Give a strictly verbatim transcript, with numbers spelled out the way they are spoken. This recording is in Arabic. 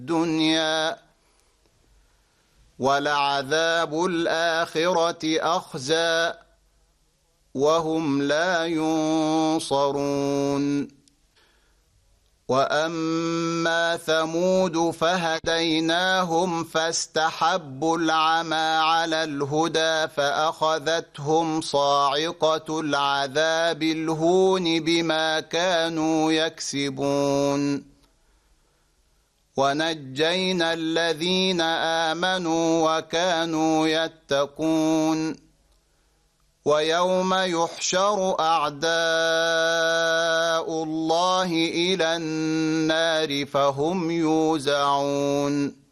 الدنيا ولعذاب الآخرة أخزى وهم لا ينصرون وأما ثمود فهديناهم فاستحبوا العمى على الهدى فأخذتهم صاعقة العذاب الهون بما كانوا يكسبون ونجينا الذين آمنوا وكانوا يتقون ويوم يحشر أعداء الله إلى النار فهم يوزعون